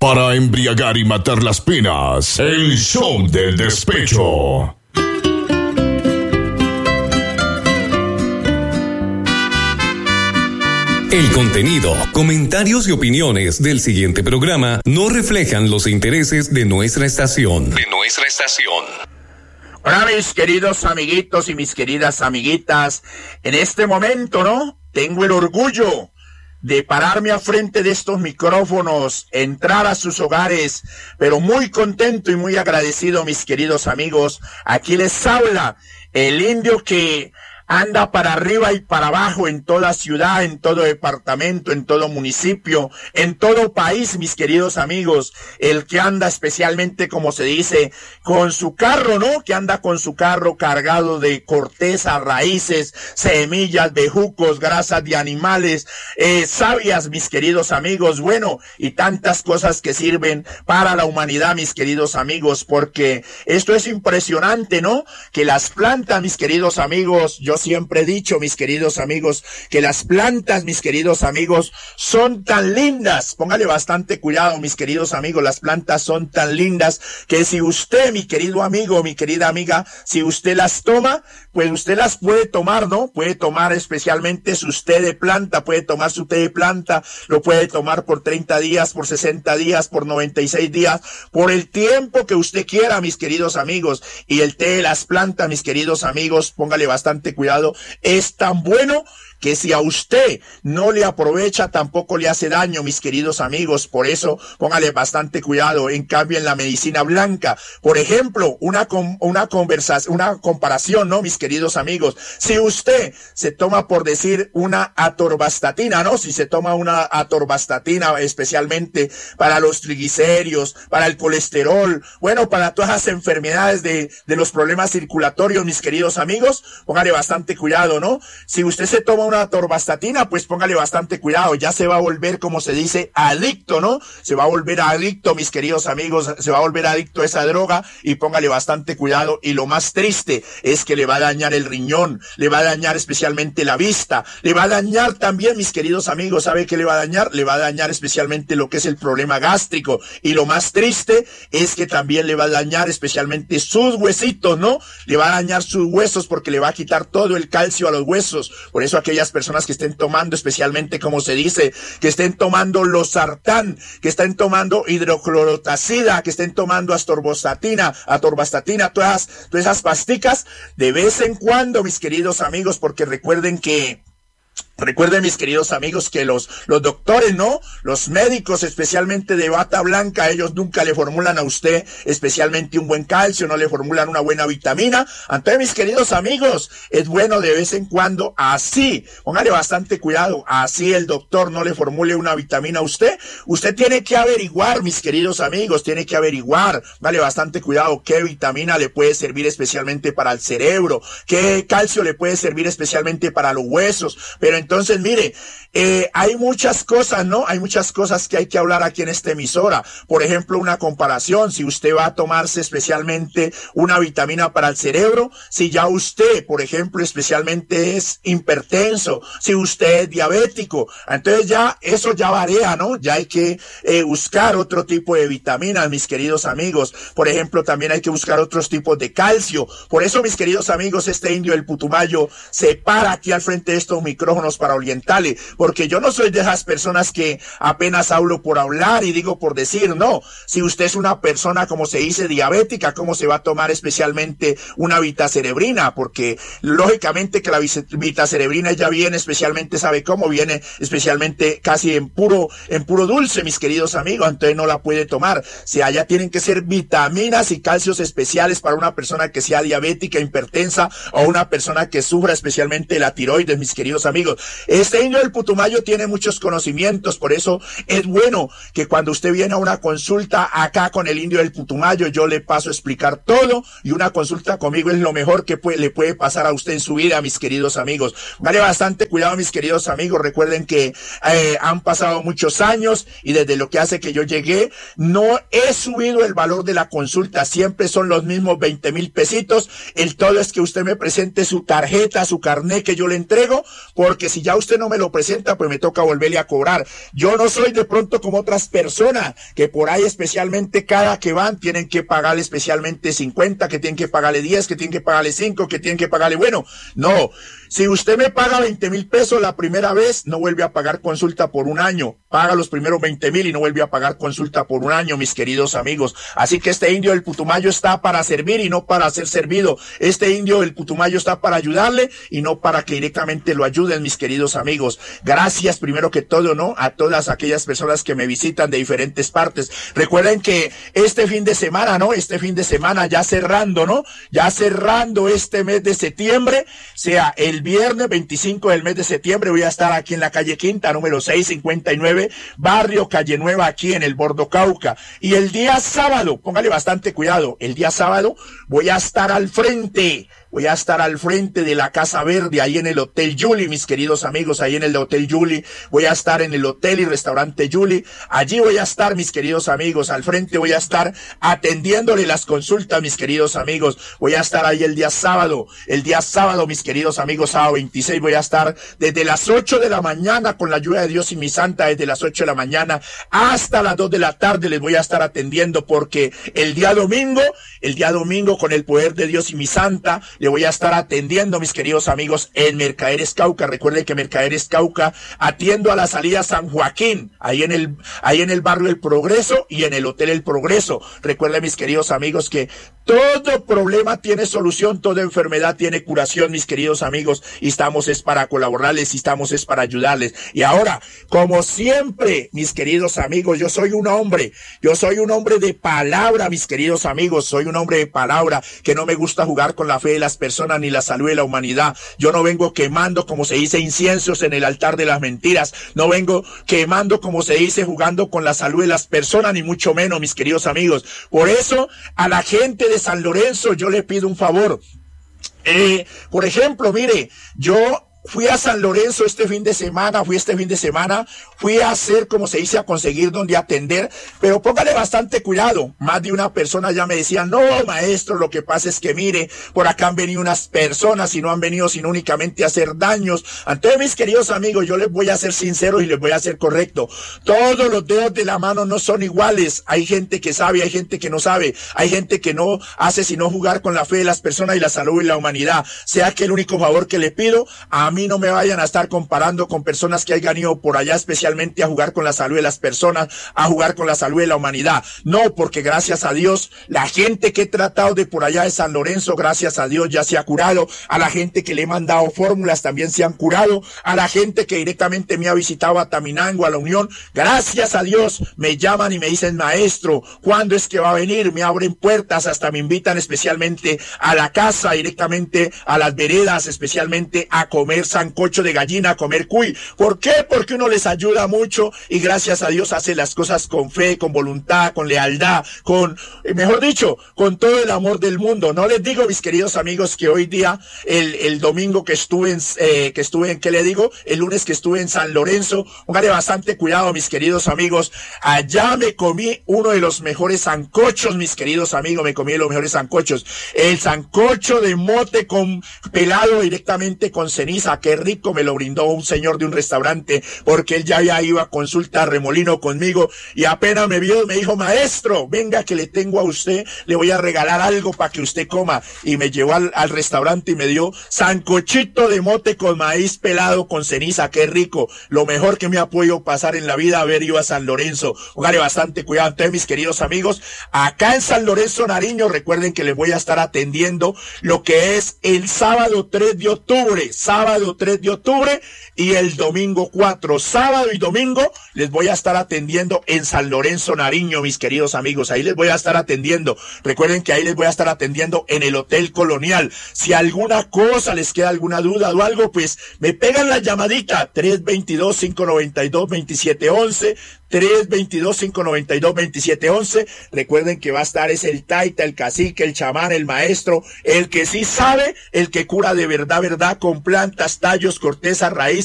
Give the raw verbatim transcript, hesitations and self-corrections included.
para embriagar y matar las penas. El show del despecho. El contenido, comentarios y opiniones del siguiente programa no reflejan los intereses de nuestra estación. De nuestra estación. Hola mis queridos amiguitos y mis queridas amiguitas, en este momento, ¿no? Tengo el orgullo de pararme a frente de estos micrófonos, entrar a sus hogares, pero muy contento y muy agradecido, mis queridos amigos. Aquí les habla el indio que anda para arriba y para abajo en toda ciudad, en todo departamento, en todo municipio, en todo país, mis queridos amigos. El que anda especialmente, como se dice, con su carro, ¿no? Que anda con su carro cargado de corteza, raíces, semillas, bejucos, grasas de animales, eh, sabias, mis queridos amigos. Bueno, y tantas cosas que sirven para la humanidad, mis queridos amigos, porque esto es impresionante, ¿no? Que las plantas, mis queridos amigos, yo siempre he dicho, mis queridos amigos, que las plantas, mis queridos amigos, son tan lindas. Póngale bastante cuidado, mis queridos amigos. Las plantas son tan lindas que si usted, mi querido amigo, mi querida amiga, si usted las toma, pues usted las puede tomar, ¿no? Puede tomar especialmente su té de planta, puede tomar su té de planta, lo puede tomar por treinta días, por sesenta días, por noventa y seis días, por el tiempo que usted quiera, mis queridos amigos. Y el té de las plantas, mis queridos amigos, póngale bastante cuidado. Es tan bueno que si a usted no le aprovecha, tampoco le hace daño, mis queridos amigos. Por eso, póngale bastante cuidado. En cambio, en la medicina blanca, por ejemplo, una, una conversación, una comparación, ¿no, mis queridos amigos? Si usted se toma, por decir, una atorvastatina, ¿no? Si se toma una atorvastatina, especialmente para los triglicéridos, para el colesterol, bueno, para todas las enfermedades de, de los problemas circulatorios, mis queridos amigos, póngale bastante cuidado, ¿no? Si usted se toma una atorvastatina, pues póngale bastante cuidado, ya se va a volver, como se dice, adicto, ¿no? Se va a volver adicto, mis queridos amigos, se va a volver adicto a esa droga y póngale bastante cuidado. Y lo más triste es que le va a dañar el riñón, le va a dañar especialmente la vista, le va a dañar también, mis queridos amigos, ¿sabe qué le va a dañar? Le va a dañar especialmente lo que es el problema gástrico. Y lo más triste es que también le va a dañar especialmente sus huesitos, ¿no? Le va a dañar sus huesos porque le va a quitar todo el calcio a los huesos. Por eso aquellas personas que estén tomando, especialmente, como se dice, que estén tomando losartán, que estén tomando hidroclorotazida, que estén tomando astorvastatina, atorvastatina, todas, todas esas pasticas, de vez en cuando, mis queridos amigos, porque recuerden que Recuerden, mis queridos amigos, que los, los doctores, ¿no? Los médicos, especialmente de bata blanca, ellos nunca le formulan a usted especialmente un buen calcio, no le formulan una buena vitamina. Entonces, mis queridos amigos, es bueno de vez en cuando, así, póngale bastante cuidado, así el doctor no le formule una vitamina a usted. Usted tiene que averiguar, mis queridos amigos, tiene que averiguar, vale bastante cuidado, qué vitamina le puede servir especialmente para el cerebro, qué calcio le puede servir especialmente para los huesos. Pero entonces, mire, eh, hay muchas cosas, ¿no? Hay muchas cosas que hay que hablar aquí en esta emisora. Por ejemplo, una comparación. Si usted va a tomarse especialmente una vitamina para el cerebro, si ya usted, por ejemplo, especialmente es hipertenso, si usted es diabético, entonces ya eso ya varía, ¿no? Ya hay que eh, buscar otro tipo de vitaminas, mis queridos amigos. Por ejemplo, también hay que buscar otros tipos de calcio. Por eso, mis queridos amigos, este indio del Putumayo se para aquí al frente de estos micrófonos para orientarle, porque yo no soy de esas personas que apenas hablo por hablar y digo por decir, no. Si usted es una persona, como se dice, diabética, ¿cómo se va a tomar especialmente una vitacerebrina? Porque lógicamente que la vitacerebrina ya viene especialmente, ¿sabe cómo? Viene especialmente casi en puro, en puro dulce, mis queridos amigos, entonces no la puede tomar. Si allá tienen que ser vitaminas y calcios especiales para una persona que sea diabética, hipertensa, o una persona que sufra especialmente la tiroides, mis queridos amigos. Este indio del Putumayo tiene muchos conocimientos, por eso es bueno que cuando usted viene a una consulta acá con el indio del Putumayo, yo le paso a explicar todo, y una consulta conmigo es lo mejor que puede, le puede pasar a usted en su vida, mis queridos amigos. Vale bastante cuidado, mis queridos amigos. Recuerden que eh, han pasado muchos años y desde lo que hace que yo llegué, no he subido el valor de la consulta, siempre son los mismos veinte mil pesitos. El todo es que usted me presente su tarjeta, su carnet que yo le entrego, porque si si ya usted no me lo presenta, pues me toca volverle a cobrar. Yo no soy de pronto como otras personas, que por ahí especialmente cada que van tienen que pagarle especialmente cincuenta, que tienen que pagarle diez, que tienen que pagarle cinco, que tienen que pagarle, bueno, no. Si usted me paga veinte mil pesos la primera vez, no vuelve a pagar consulta por un año. Paga los primeros veinte mil y no vuelve a pagar consulta por un año, mis queridos amigos. Así que este indio del Putumayo está para servir y no para ser servido. Este indio del Putumayo está para ayudarle y no para que directamente lo ayuden, mis queridos amigos. Gracias primero que todo, ¿no? A todas aquellas personas que me visitan de diferentes partes. Recuerden que este fin de semana, ¿no? Este fin de semana ya cerrando, ¿no? Ya cerrando este mes de septiembre, sea el viernes veinticinco del mes de septiembre, voy a estar aquí en la calle Quinta, número seiscientos cincuenta y nueve, barrio Calle Nueva, aquí en el Bordo Cauca. Y el día sábado, póngale bastante cuidado, el día sábado voy a estar al frente, voy a estar al frente de la Casa Verde, ahí en el Hotel Yuli, mis queridos amigos, ahí en el Hotel Yuli, voy a estar en el Hotel y Restaurante Yuli, allí voy a estar, mis queridos amigos, al frente voy a estar atendiéndole las consultas, mis queridos amigos, voy a estar ahí el día sábado, el día sábado, mis queridos amigos, sábado veintiséis, voy a estar desde las ocho de la mañana, con la ayuda de Dios y mi santa, desde las ocho de la mañana hasta las dos de la tarde les voy a estar atendiendo, porque el día domingo, el día domingo, con el poder de Dios y mi santa, le voy a estar atendiendo, mis queridos amigos, en Mercaderes Cauca. Recuerden que Mercaderes Cauca atiendo a la salida San Joaquín, ahí en el, ahí en el barrio El Progreso y en el Hotel El Progreso. Recuerden, mis queridos amigos, que todo problema tiene solución, toda enfermedad tiene curación, mis queridos amigos, y estamos es para colaborarles, y estamos es para ayudarles. Y ahora, como siempre, mis queridos amigos, yo soy un hombre, yo soy un hombre de palabra, mis queridos amigos, soy un hombre de palabra, que no me gusta jugar con la fe de las personas ni la salud de la humanidad. Yo no vengo quemando, como se dice, inciensos en el altar de las mentiras, no vengo quemando, como se dice, jugando con la salud de las personas, ni mucho menos, mis queridos amigos. Por eso, a la gente de San Lorenzo, yo le pido un favor. Eh, por ejemplo, mire, yo fui a San Lorenzo este fin de semana, fui este fin de semana, fui a hacer, como se dice, a conseguir donde atender, pero póngale bastante cuidado. Más de una persona ya me decía, no, maestro, lo que pasa es que mire, por acá han venido unas personas y no han venido sino únicamente a hacer daños. Entonces, mis queridos amigos, yo les voy a ser sincero y les voy a ser correcto. Todos los dedos de la mano no son iguales. Hay gente que sabe, hay gente que no sabe, hay gente que no hace sino jugar con la fe de las personas y la salud y la humanidad. Sea que el único favor que le pido, a mí no me vayan a estar comparando con personas que hayan ido por allá especialmente a jugar con la salud de las personas, a jugar con la salud de la humanidad. No, porque gracias a Dios, la gente que he tratado de por allá de San Lorenzo, gracias a Dios ya se ha curado. A la gente que le he mandado fórmulas también se han curado. A la gente que directamente me ha visitado a Taminango, a la Unión, gracias a Dios me llaman y me dicen, maestro, ¿cuándo es que va a venir? Me abren puertas, hasta me invitan especialmente a la casa, directamente a las veredas, especialmente a comer sancocho de gallina, a comer cuy. ¿Por qué? Porque uno les ayuda mucho y gracias a Dios hace las cosas con fe, con voluntad, con lealtad, con, mejor dicho, con todo el amor del mundo. No les digo, mis queridos amigos, que hoy día, el, el domingo que estuve en, eh, que estuve en, ¿qué le digo? El lunes que estuve en San Lorenzo, póngale bastante cuidado, mis queridos amigos, allá me comí uno de los mejores sancochos, mis queridos amigos, me comí los mejores sancochos. El sancocho de mote con pelado directamente con ceniza, qué rico, me lo brindó un señor de un restaurante, porque él ya había ido a consulta a Remolino conmigo, y apenas me vio, me dijo, maestro, venga que le tengo a usted, le voy a regalar algo para que usted coma, y me llevó al, al restaurante y me dio sancochito de mote con maíz pelado con ceniza, qué rico, lo mejor que me ha podido pasar en la vida haber ido a San Lorenzo. Póngale bastante cuidado. Entonces, mis queridos amigos, acá en San Lorenzo Nariño, recuerden que les voy a estar atendiendo lo que es el sábado tres de octubre, sábado tres de octubre y el domingo cuatro, sábado y domingo les voy a estar atendiendo en San Lorenzo Nariño, mis queridos amigos, ahí les voy a estar atendiendo. Recuerden que ahí les voy a estar atendiendo en el Hotel Colonial. Si alguna cosa les queda, alguna duda o algo, pues me pegan la llamadita, tres dos dos, cinco nueve dos, dos siete uno uno, tres dos dos, cinco nueve dos, dos siete uno uno. Recuerden que va a estar es el taita, el cacique, el chamán, el maestro, el que sí sabe, el que cura de verdad, verdad, con plantas, tallos, corteza, raíz,